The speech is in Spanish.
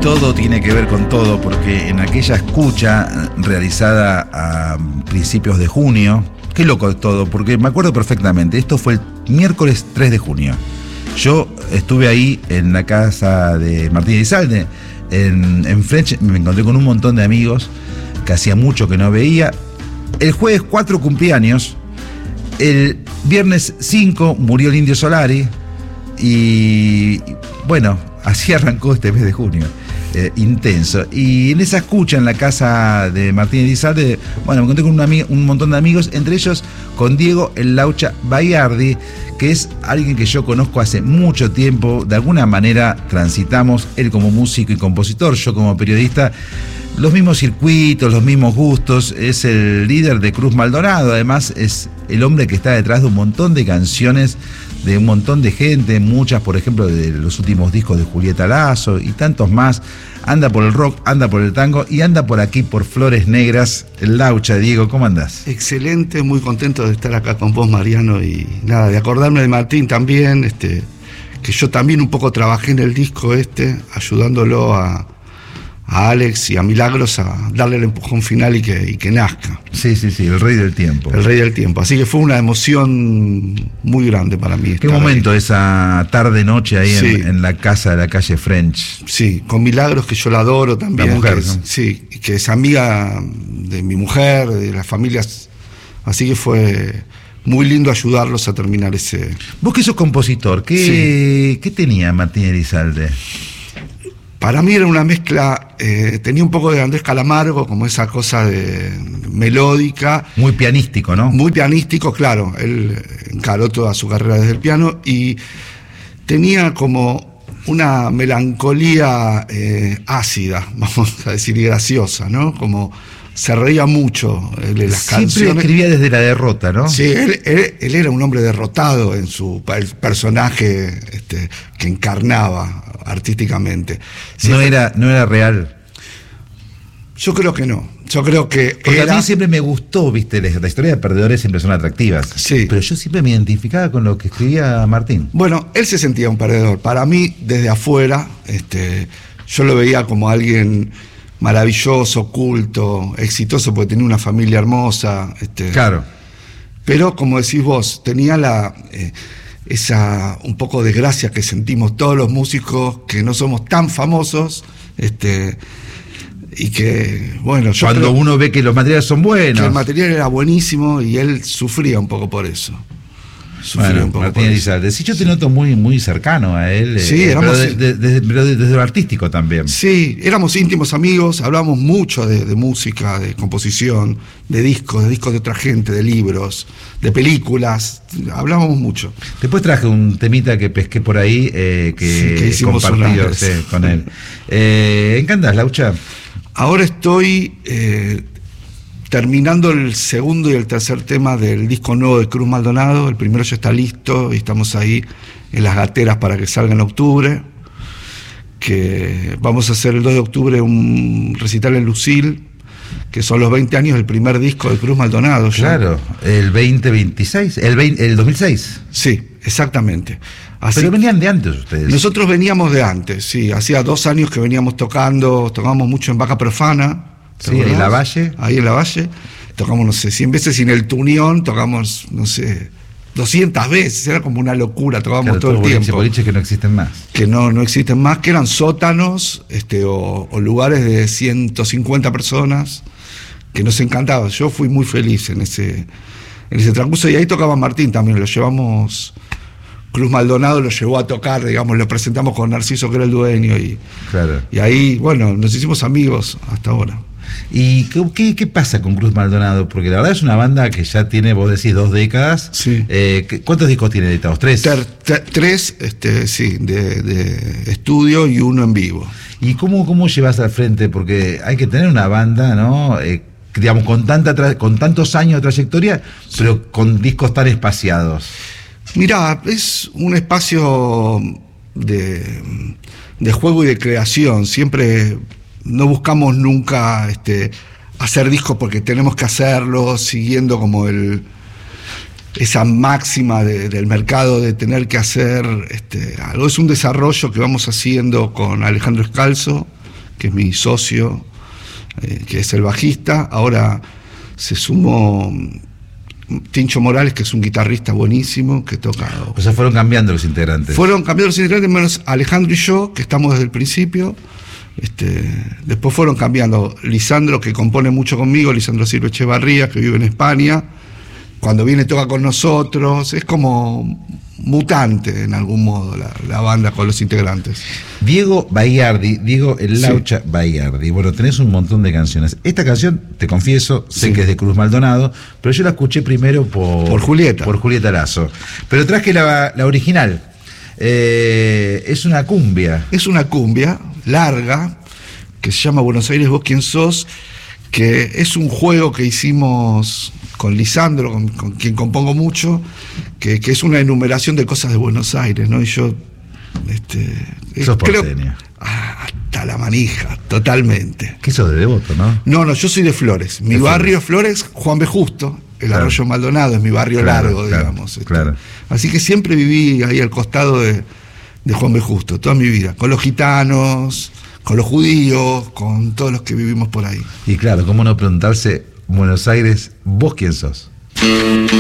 todo tiene que ver con todo, porque en aquella escucha realizada a principios de junio, qué loco es todo, porque me acuerdo perfectamente, esto fue el miércoles 3 de junio. Yo estuve ahí en la casa de Martín Elizalde, en French, me encontré con un montón de amigos que hacía mucho que no veía. El jueves 4 cumpleaños, el viernes 5 murió el Indio Solari y bueno, así arrancó este mes de junio. Intenso. Y en esa escucha en la casa de Martín Elizalde, bueno, me encontré con un montón de amigos, entre ellos con Diego el Laucha Baiardi, que es alguien que yo conozco hace mucho tiempo. De alguna manera transitamos, él como músico y compositor, yo como periodista, los mismos circuitos, los mismos gustos. Es el líder de Cruz Maldonado, además es el hombre que está detrás de un montón de canciones de un montón de gente, muchas, por ejemplo, de los últimos discos de Julieta Lazo y tantos más. Anda por el rock, anda por el tango y anda por aquí por Flores Negras. El Laucha, Diego, ¿cómo andás? Excelente, muy contento de estar acá con vos, Mariano, y nada, de acordarme de Martín también, que yo también un poco trabajé en el disco ayudándolo a Alex y a Milagros a darle el empujón final y que nazca. Sí, el rey del tiempo. El rey del tiempo. Así que fue una emoción muy grande para mí. ¿Qué momento ahí. Esa tarde-noche ahí sí. en la casa de la calle French? Sí, con Milagros, que yo la adoro también. La mujer, ¿no? Sí, que es amiga de mi mujer, de las familias. Así que fue muy lindo ayudarlos a terminar ese... Vos que sos compositor, ¿qué tenía Martín Elizalde? Para mí era una mezcla, tenía un poco de Andrés Calamaro, como esa cosa de melódica. Muy pianístico, ¿no? Muy pianístico, claro. Él encaró toda su carrera desde el piano y tenía como una melancolía ácida, vamos a decir, y graciosa, ¿no? Como se reía mucho de las canciones. Siempre escribía desde la derrota, ¿no? Sí, él era un hombre derrotado en su personaje que encarnaba artísticamente. Siempre, no era real. Yo creo que no. Yo creo que porque a mí siempre me gustó, viste, la historia de perdedores siempre son atractivas. Sí. Pero yo siempre me identificaba con lo que escribía Martín. Bueno, él se sentía un perdedor. Para mí, desde afuera, yo lo veía como alguien maravilloso, culto, exitoso, porque tenía una familia hermosa. Claro. Pero, como decís vos, tenía esa un poco de gracia que sentimos todos los músicos que no somos tan famosos, y que, bueno, yo cuando uno ve que los materiales son buenos. Que el material era buenísimo y él sufría un poco por eso. Bueno, Martín Elizalde, sí, yo te noto muy cercano a él, sí, pero desde lo artístico también. Sí, éramos íntimos amigos, hablábamos mucho de música, de composición, de discos de otra gente, de libros, de películas, hablábamos mucho. Después traje un temita que pesqué por ahí, que compartido con él. ¿En qué andás, Laucha? Ahora estoy terminando el segundo y el tercer tema del disco nuevo de Cruz Maldonado. El primero ya está listo y estamos ahí en las gateras para que salga en octubre. Que vamos a hacer el 2 de octubre un recital en Lucil, que son los 20 años del primer disco de Cruz Maldonado. Claro, el 2026, el 2006. Sí, exactamente. Así, pero venían de antes ustedes. Nosotros veníamos de antes, sí. Hacía 2 años que veníamos tocábamos mucho en Vaca Profana. Sí, en La Valle. Ahí en La Valle. Tocamos, no sé, 100 veces, y en el Tunión tocamos, no sé, 200 veces. Era como una locura, tocábamos todo el tiempo. Boliches que no existen más. Que no existen más, que eran sótanos, o lugares de 150 personas, que nos encantaba. Yo fui muy feliz en ese transcurso, y ahí tocaba Martín también, lo llevamos... Cruz Maldonado lo llevó a tocar, digamos, lo presentamos con Narciso, que era el dueño, y ahí, bueno, nos hicimos amigos hasta ahora. ¿Y qué pasa con Cruz Maldonado? Porque la verdad es una banda que ya tiene, vos decís, 2 décadas. Sí. ¿Cuántos discos tiene editados? 3. 3, sí, de estudio y 1 en vivo. ¿Y cómo llevas al frente? Porque hay que tener una banda, ¿no? Digamos, con tantos años de trayectoria, sí, pero con discos tan espaciados. Mirá, es un espacio de juego y de creación. Siempre no buscamos nunca hacer discos porque tenemos que hacerlo, siguiendo como esa máxima del mercado de tener que hacer algo. Es un desarrollo que vamos haciendo con Alejandro Escalzo, que es mi socio, que es el bajista. Ahora se sumó Tincho Morales, que es un guitarrista buenísimo, que toca... O sea, fueron cambiando los integrantes. Fueron cambiando los integrantes, menos Alejandro y yo, que estamos desde el principio. Después fueron cambiando. Lisandro, que compone mucho conmigo, Lisandro Silva Echevarría, que vive en España. Cuando viene toca con nosotros. Es como mutante en algún modo la banda con los integrantes. Diego Baiardi, Diego el Laucha Baiardi. Bueno, tenés un montón de canciones. Esta canción, te confieso, sé que es de Cruz Maldonado, pero yo la escuché primero por Julieta. Por Julieta Lazo. Pero traje la original. Es una cumbia. Es una cumbia larga que se llama Buenos Aires, vos quién sos, que es un juego que hicimos con Lisandro, con quien compongo mucho, que es una enumeración de cosas de Buenos Aires, ¿no? Y yo sos creo porteño. Hasta la manija, totalmente. ¿Qué sos de Devoto, no? No, yo soy de Flores. Mi barrio es Flores, Juan B. Justo, el Arroyo Maldonado, es mi barrio largo, digamos. Claro. Así que siempre viví ahí al costado de Juan B. Justo, toda mi vida, con los gitanos, con los judíos, con todos los que vivimos por ahí. Y claro, ¿cómo no preguntarse, Buenos Aires, vos quién sos?